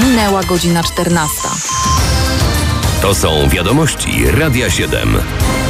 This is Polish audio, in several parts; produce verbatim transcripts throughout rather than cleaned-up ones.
Minęła godzina czternasta. To są wiadomości Radia siedem.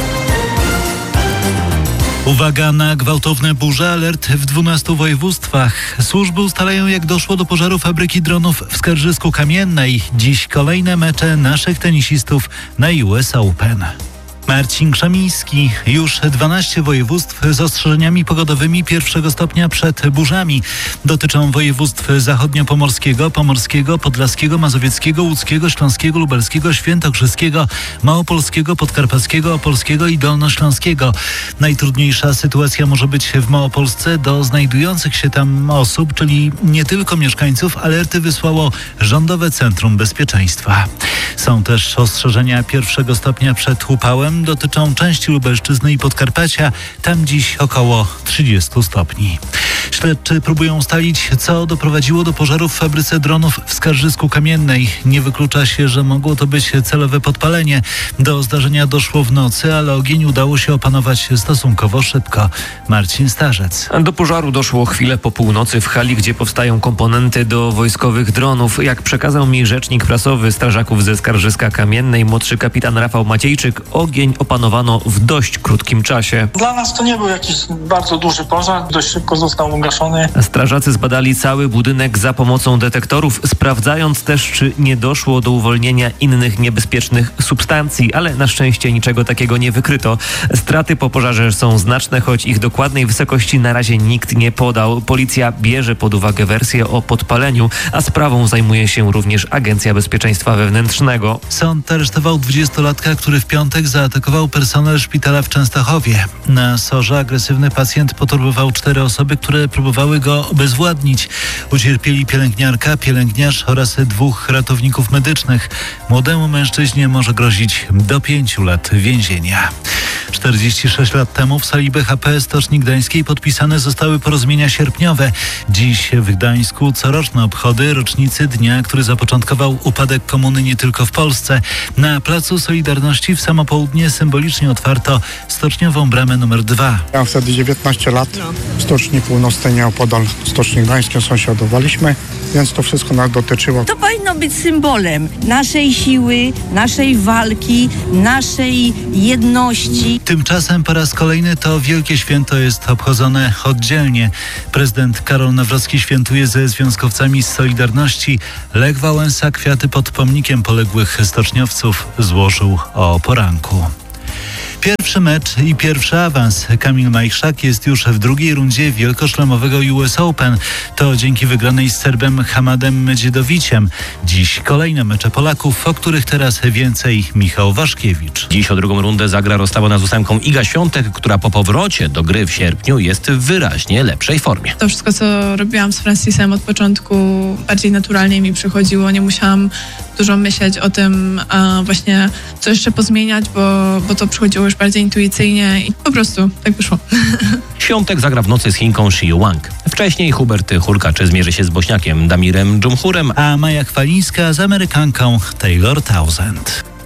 Uwaga na gwałtowne burze, alert w dwunastu województwach. Służby ustalają, jak doszło do pożaru fabryki dronów w Skarżysku-Kamiennej. Dziś kolejne mecze naszych tenisistów na U S Open. Marcin Krzemiński. Już dwanaście województw z ostrzeżeniami pogodowymi pierwszego stopnia przed burzami. Dotyczą województw zachodniopomorskiego, pomorskiego, podlaskiego, mazowieckiego, łódzkiego, śląskiego, lubelskiego, świętokrzyskiego, małopolskiego, podkarpackiego, opolskiego i dolnośląskiego. Najtrudniejsza sytuacja może być w Małopolsce. Do znajdujących się tam osób, czyli nie tylko mieszkańców, alerty wysłało Rządowe Centrum Bezpieczeństwa. Są też ostrzeżenia pierwszego stopnia przed upałem. Dotyczą części Lubelszczyzny i Podkarpacia. Tam dziś około trzydziestu stopni. Śledczy próbują ustalić, co doprowadziło do pożaru w fabryce dronów w Skarżysku-Kamiennej. Nie wyklucza się, że mogło to być celowe podpalenie. Do zdarzenia doszło w nocy, ale ogień udało się opanować stosunkowo szybko. Marcin Starzec. Do pożaru doszło chwilę po północy w hali, gdzie powstają komponenty do wojskowych dronów. Jak przekazał mi rzecznik prasowy strażaków ze Skarżyska Kamiennej, młodszy kapitan Rafał Maciejczyk, ogień opanowano w dość krótkim czasie. Dla nas to nie był jakiś bardzo duży pożar, dość szybko został ugaszony. Strażacy zbadali cały budynek za pomocą detektorów, sprawdzając też, czy nie doszło do uwolnienia innych niebezpiecznych substancji, ale na szczęście niczego takiego nie wykryto. Straty po pożarze są znaczne, choć ich dokładnej wysokości na razie nikt nie podał. Policja bierze pod uwagę wersję o podpaleniu, a sprawą zajmuje się również Agencja Bezpieczeństwa Wewnętrznego. Sąd aresztował dwudziestolatka, który w piątek zaatakował personel szpitala w Częstochowie. Na sorze agresywny pacjent poturbował cztery osoby, które próbowały go obezwładnić. Ucierpieli pielęgniarka, pielęgniarz oraz dwóch ratowników medycznych. Młodemu mężczyźnie może grozić do pięciu lat więzienia. czterdzieści sześć lat temu w sali B H P Stoczni Gdańskiej podpisane zostały porozumienia sierpniowe. Dziś w Gdańsku coroczne obchody rocznicy dnia, który zapoczątkował upadek komuny nie tylko w Polsce. Na Placu Solidarności w samo południe symbolicznie otwarto stoczniową bramę numer dwa. Ja wtedy dziewiętnaście lat w Stoczni Północnej nieopodal Stoczni Gdańskiej sąsiadowaliśmy, więc to wszystko nas dotyczyło. To powinno być symbolem naszej siły, naszej walki, naszej jedności. Tymczasem po raz kolejny to wielkie święto jest obchodzone oddzielnie. Prezydent Karol Nawrocki świętuje ze związkowcami z Solidarności. Lech Wałęsa kwiaty pod pomnikiem poległych stoczniowców złożył o poranku. Pierwszy mecz i pierwszy awans. Kamil Majchrzak jest już w drugiej rundzie wielkoszlemowego U S Open. To dzięki wygranej z Serbem Hamadem Medwiedowiciem. Dziś kolejne mecze Polaków, o których teraz więcej Michał Waszkiewicz. Dziś o drugą rundę zagra rozstawiona z ósemką Iga Świątek, która po powrocie do gry w sierpniu jest w wyraźnie lepszej formie. To wszystko, co robiłam z Francisem od początku, bardziej naturalnie mi przychodziło. Nie musiałam dużo myśleć o tym, a właśnie co jeszcze pozmieniać, bo, bo to przychodziło już bardziej intuicyjnie i po prostu tak wyszło. Świątek zagra w nocy z Chinką Shi Wang. Wcześniej Hubert Hurkacz zmierzy się z Bośniakiem Damirem Dżumhurem, a Maja Chwalińska z Amerykanką Taylor Townsend.